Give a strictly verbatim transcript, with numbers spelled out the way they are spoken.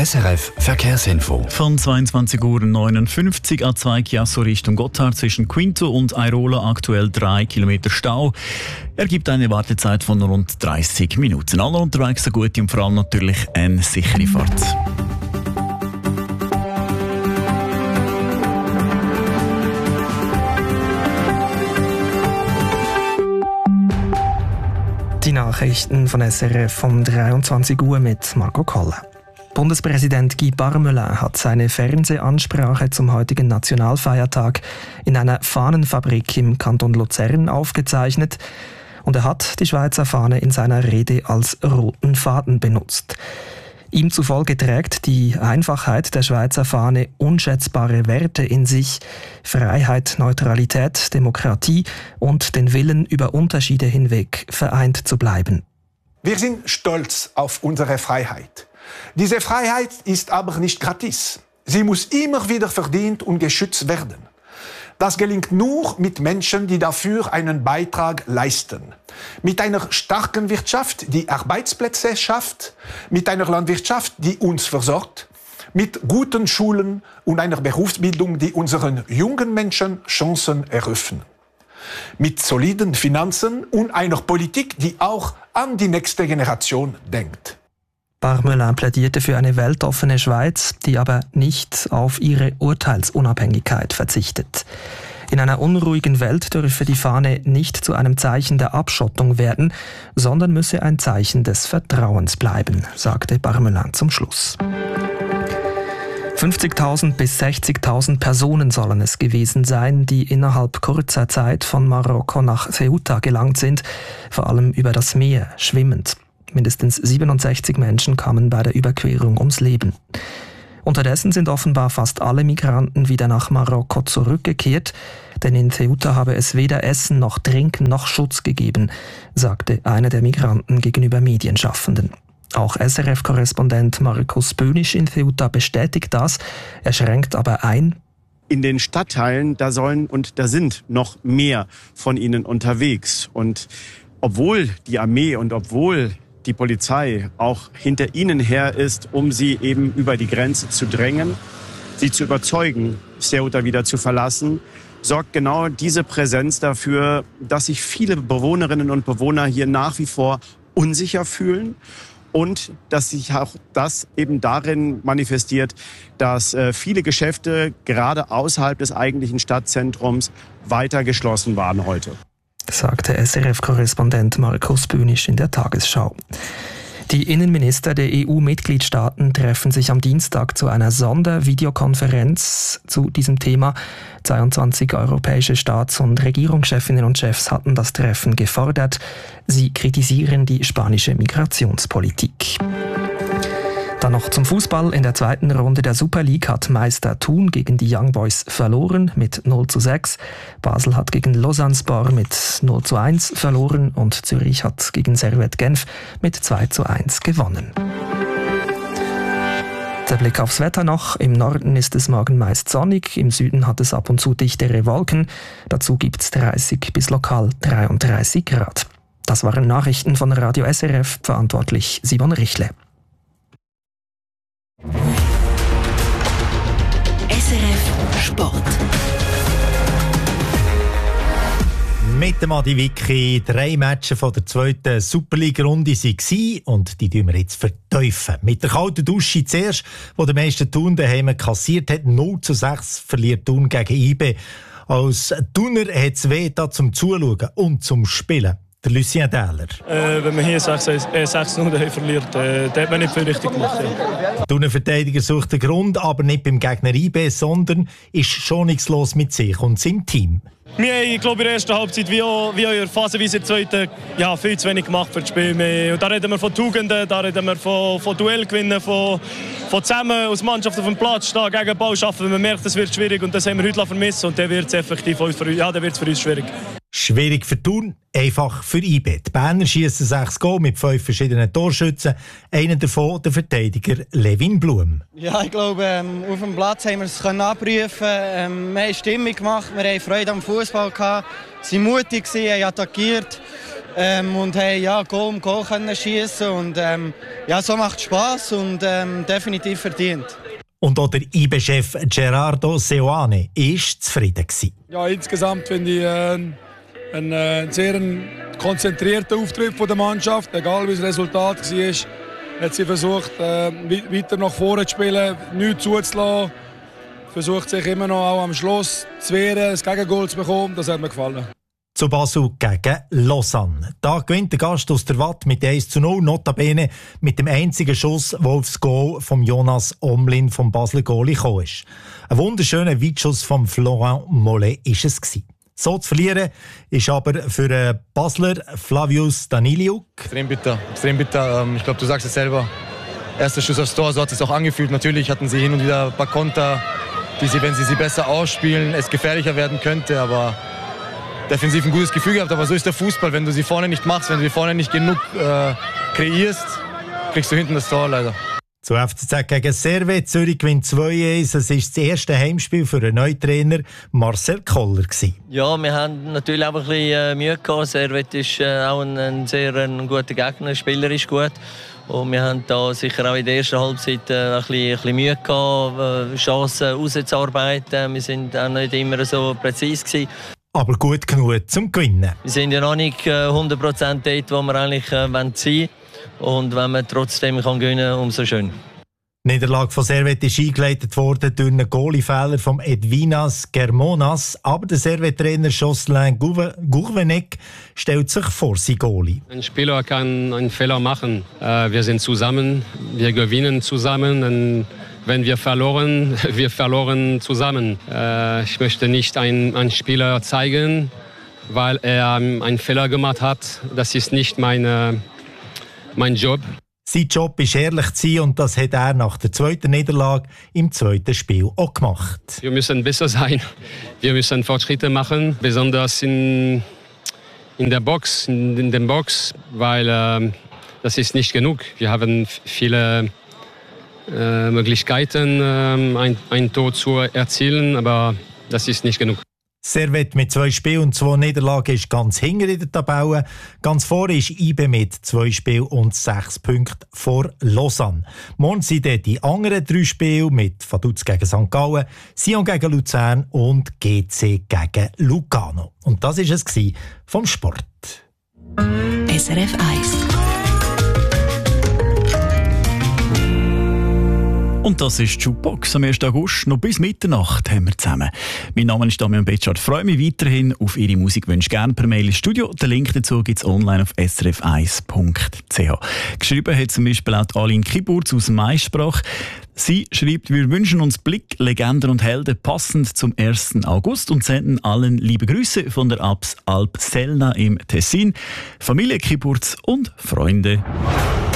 S R F Verkehrsinfo. Von zweiundzwanzig Uhr neunundfünfzig A zwei Chiasso Richtung Gotthard zwischen Quinto und Airola aktuell drei Kilometer Stau. Ergibt eine Wartezeit von rund dreißig Minuten. Alle unterwegs eine gute und vor allem natürlich eine sichere Fahrt. Die Nachrichten von S R F um dreiundzwanzig Uhr mit Marco Koller. Bundespräsident Guy Parmelin hat seine Fernsehansprache zum heutigen Nationalfeiertag in einer Fahnenfabrik im Kanton Luzern aufgezeichnet und er hat die Schweizer Fahne in seiner Rede als roten Faden benutzt. Ihm zufolge trägt die Einfachheit der Schweizer Fahne unschätzbare Werte in sich: Freiheit, Neutralität, Demokratie und den Willen, über Unterschiede hinweg vereint zu bleiben. Wir sind stolz auf unsere Freiheit. Diese Freiheit ist aber nicht gratis. Sie muss immer wieder verdient und geschützt werden. Das gelingt nur mit Menschen, die dafür einen Beitrag leisten. Mit einer starken Wirtschaft, die Arbeitsplätze schafft, mit einer Landwirtschaft, die uns versorgt, mit guten Schulen und einer Berufsbildung, die unseren jungen Menschen Chancen eröffnen. Mit soliden Finanzen und einer Politik, die auch an die nächste Generation denkt. Parmelin plädierte für eine weltoffene Schweiz, die aber nicht auf ihre Urteilsunabhängigkeit verzichtet. In einer unruhigen Welt dürfe die Fahne nicht zu einem Zeichen der Abschottung werden, sondern müsse ein Zeichen des Vertrauens bleiben, sagte Parmelin zum Schluss. fünfzigtausend bis sechzigtausend Personen sollen es gewesen sein, die innerhalb kurzer Zeit von Marokko nach Ceuta gelangt sind, vor allem über das Meer, schwimmend. Mindestens siebenundsechzig Menschen kamen bei der Überquerung ums Leben. Unterdessen sind offenbar fast alle Migranten wieder nach Marokko zurückgekehrt, denn in Ceuta habe es weder Essen noch Trinken noch Schutz gegeben, sagte einer der Migranten gegenüber Medienschaffenden. Auch S R F-Korrespondent Markus Bönisch in Ceuta bestätigt das, er schränkt aber ein: In den Stadtteilen, da sollen und da sind noch mehr von ihnen unterwegs. Und obwohl die Armee und obwohl die Polizei auch hinter ihnen her ist, um sie eben über die Grenze zu drängen, sie zu überzeugen, Ceuta wieder zu verlassen, sorgt genau diese Präsenz dafür, dass sich viele Bewohnerinnen und Bewohner hier nach wie vor unsicher fühlen und dass sich auch das eben darin manifestiert, dass äh, viele Geschäfte gerade außerhalb des eigentlichen Stadtzentrums weiter geschlossen waren heute. Sagte S R F-Korrespondent Markus Bönisch in der Tagesschau. Die Innenminister der E U-Mitgliedstaaten treffen sich am Dienstag zu einer Sondervideokonferenz zu diesem Thema. zweiundzwanzig europäische Staats- und Regierungschefinnen und Chefs hatten das Treffen gefordert. Sie kritisieren die spanische Migrationspolitik. Dann noch zum Fußball. In der zweiten Runde der Super League hat Meister Thun gegen die Young Boys verloren mit null zu sechs. Basel hat gegen Lausanne-Sport mit null zu eins verloren und Zürich hat gegen Servette Genf mit zwei zu eins gewonnen. Der Blick aufs Wetter noch. Im Norden ist es morgen meist sonnig, im Süden hat es ab und zu dichtere Wolken. Dazu gibt es dreißig bis lokal dreiunddreißig Grad. Das waren Nachrichten von Radio S R F, verantwortlich Simon Richle. S R F Sport. Mit dem Adi Wicki, drei Matches von der zweiten Superliga-Runde waren und die tun wir jetzt verteufeln. Mit der kalten Dusche zuerst, wo der meiste Thun daheim kassiert hat. null zu sechs verliert Thun gegen I B. Als Thuner hat es weh da zum Zuschauen und zum Spielen. Der Lucien Dähler. Äh, wenn man hier sechs null verliert, äh, dann hat man nicht viel richtig gemacht. Ja. Der Thuner-Verteidiger sucht den Grund, aber nicht beim Gegner I B, sondern ist schonungslos mit sich und seinem Team. Wir haben, ich glaube, in der ersten Halbzeit wie auch, wie auch in der Phasenweise in der zweiten ja, viel zu wenig gemacht für das Spiel. Und da reden wir von Tugenden, da reden wir von, von Duellgewinnen, von, von zusammen als Mannschaft auf dem Platz da gegen den Ball schaffen. Man merkt, es wird schwierig und das haben wir heute vermissen und dann wird es effektiv für, ja, dann wird's für uns schwierig. Schwierig für Thun, einfach für I B. Die Berner schiessen sechs Goal mit fünf verschiedenen Torschützen. Einer davon der Verteidiger Levin Blum. Ja, ich glaube, ähm, auf dem Platz haben wir es abrufen. Ähm, wir haben Stimmung gemacht, wir haben Freude am Fußball gehabt, sind mutig gewesen, haben attackiert ähm, und haben ja, Goal um Goal können schiessen. Und ähm, ja, so macht es Spass und ähm, definitiv verdient. Und auch der I B-Chef Gerardo Seoane war zufrieden gewesen. Ja, insgesamt finde ich äh, ein äh, sehr konzentrierter Auftritt von der Mannschaft. Egal wie das Resultat war, hat sie versucht, äh, weiter nach vorne zu spielen, nichts zuzulassen. Versucht sich immer noch auch am Schluss zu wehren, das Gegengol zu bekommen. Das hat mir gefallen. Zu Basel gegen Lausanne. Da gewinnt der Gast aus der Watt mit eins zu null, notabene mit dem einzigen Schuss, der aufs Goal von Jonas Omlin vom Basler Goalie gekommen ist. Ein wunderschöner Weitschuss von Florent Mollet war es gewesen. So zu verlieren ist aber für den Basler Flavius Daniliuk extrem bitter. Extrem bitter. Ich glaube, du sagst es selber. Erster Schuss aufs Tor, so hat es sich auch angefühlt. Natürlich hatten sie hin und wieder ein paar Konter, die sie, wenn sie sie besser ausspielen, es gefährlicher werden könnte. Aber defensiv ein gutes Gefühl gehabt. Aber so ist der Fußball. Wenn du sie vorne nicht machst, wenn du sie vorne nicht genug äh, kreierst, kriegst du hinten das Tor leider. Zu F C Z gegen Servet. Zürich gewinnt zwei eins. Es war das erste Heimspiel für den neuen Trainer Marcel Koller. Ja, wir haben natürlich auch ein bisschen Mühe gehabt. Servet ist auch ein, ein sehr ein guter Gegner, spielerisch gut. Und wir haben da sicher auch in der ersten Halbzeit ein bisschen, ein bisschen Mühe gehabt, Chancen rauszuarbeiten. Wir sind auch nicht immer so präzise gewesen. Aber gut genug zum Gewinnen. Wir sind ja noch nicht hundert Prozent dort, wo wir eigentlich sein wollen. Und wenn man trotzdem kann gewinnen kann, umso schön. Die Niederlage von Servet ist eingeleitet worden durch einen Goalie-Fehler von Edvinas Germonas. Aber der Servet-Trainer Jocelyn Gourvenec stellt sich vor sein Goalie. Ein Spieler kann einen Fehler machen. Wir sind zusammen, wir gewinnen zusammen. Und wenn wir verloren, wir verloren zusammen. Ich möchte nicht einen, einen Spieler zeigen, weil er einen Fehler gemacht hat. Das ist nicht meine Mein Job. Sein Job ist ehrlich zu sein und das hat er nach der zweiten Niederlage im zweiten Spiel auch gemacht. Wir müssen besser sein. Wir müssen Fortschritte machen, besonders in, in der Box, in, in der Box, weil äh, das ist nicht genug. Wir haben viele äh, Möglichkeiten, äh, ein, ein Tor zu erzielen, aber das ist nicht genug. Servet mit zwei Spielen und zwei Niederlagen ist ganz hinten in der Tabelle. Ganz vorne ist I B mit zwei Spielen und sechs Punkten vor Lausanne. Morgen sind dann die anderen drei Spiele mit Vaduz gegen Sankt Gallen, Sion gegen Luzern und G C gegen Lugano. Und das war es vom Sport. S R F eins. Und das ist die Jukebox am ersten August. Noch bis Mitternacht haben wir zusammen. Mein Name ist Damian Betschart. Ich freue mich weiterhin auf Ihre Musikwünsche. Gerne per Mail ins Studio. Den Link dazu gibt es online auf s r f eins punkt c h. Geschrieben hat zum Beispiel auch Aline Kiburz aus Maissprach. Sie schreibt, wir wünschen uns Blick, Legenden und Helden passend zum ersten August und senden allen liebe Grüße von der Abs Alp Selna im Tessin, Familie Kiburz und Freunde.